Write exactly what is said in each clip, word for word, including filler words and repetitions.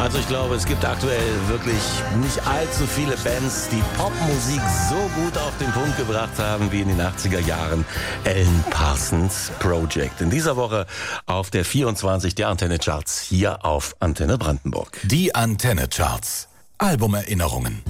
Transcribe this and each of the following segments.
Also ich glaube, es gibt aktuell wirklich nicht allzu viele Bands, die Popmusik so gut auf den Punkt gebracht haben wie in den achtziger Jahren Alan Parsons Project. In dieser Woche auf der vierundzwanzig der Antenne Charts hier auf Antenne Brandenburg. Die Antenne Charts. Albumerinnerungen.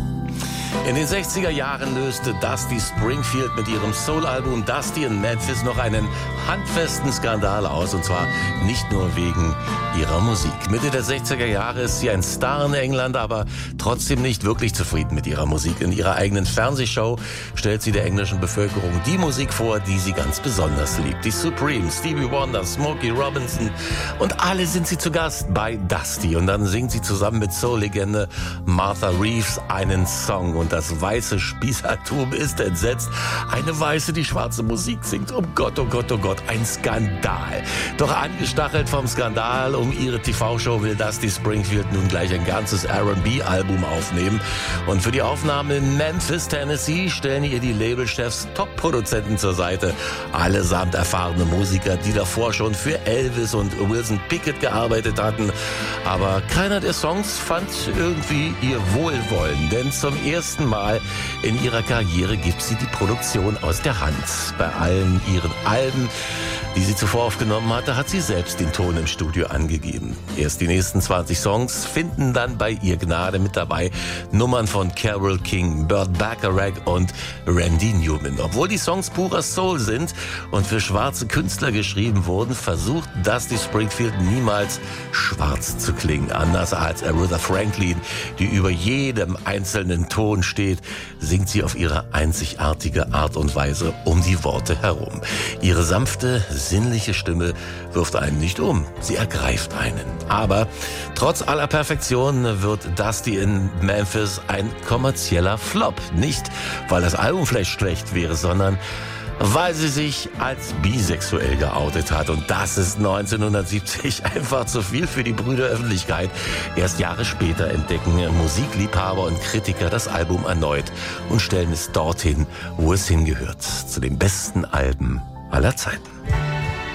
In den sechziger Jahren löste Dusty Springfield mit ihrem Soul-Album Dusty in Memphis noch einen handfesten Skandal aus, und zwar nicht nur wegen ihrer Musik. Mitte der sechziger Jahre ist sie ein Star in England, aber trotzdem nicht wirklich zufrieden mit ihrer Musik. In ihrer eigenen Fernsehshow stellt sie der englischen Bevölkerung die Musik vor, die sie ganz besonders liebt. Die Supremes, Stevie Wonder, Smokey Robinson und alle sind sie zu Gast bei Dusty. Und dann singt sie zusammen mit Soul-Legende Martha Reeves einen Song. Und das weiße Spießertum ist entsetzt. Eine Weiße, die schwarze Musik singt. Oh Gott, oh Gott, oh Gott, ein Skandal. Doch angestachelt vom Skandal um ihre T V-Show will Dusty Springfield nun gleich ein ganzes R und B-Album aufnehmen. Und für die Aufnahme in Memphis, Tennessee, stellen ihr die Labelchefs Top-Produzenten zur Seite. Allesamt erfahrene Musiker, die davor schon für Elvis und Wilson Pickett gearbeitet hatten. Aber keiner der Songs fand irgendwie ihr Wohlwollen, denn zum ersten Mal in ihrer Karriere gibt sie die Produktion aus der Hand. Bei allen ihren Alben, die sie zuvor aufgenommen hatte, hat sie selbst den Ton im Studio angegeben. Erst die nächsten zwanzig Songs finden dann bei ihr Gnade, mit dabei Nummern von Carole King, Burt Bacharach und Randy Newman. Obwohl die Songs purer Soul sind und für schwarze Künstler geschrieben wurden, versucht Dusty Springfield niemals schwarz zu klingen. Anders als Aretha Franklin, die über jedem einzelnen Ton steht, singt sie auf ihre einzigartige Art und Weise um die Worte herum. Ihre sanfte, sinnliche Stimme wirft einen nicht um, sie ergreift einen. Aber trotz aller Perfektion wird Dusty in Memphis ein kommerzieller Flop. Nicht, weil das Album vielleicht schlecht wäre, sondern weil sie sich als bisexuell geoutet hat. Und das ist neunzehnhundertsiebzig einfach zu viel für die Brüderöffentlichkeit. Erst Jahre später entdecken Musikliebhaber und Kritiker das Album erneut und stellen es dorthin, wo es hingehört. Zu den besten Alben aller Zeiten.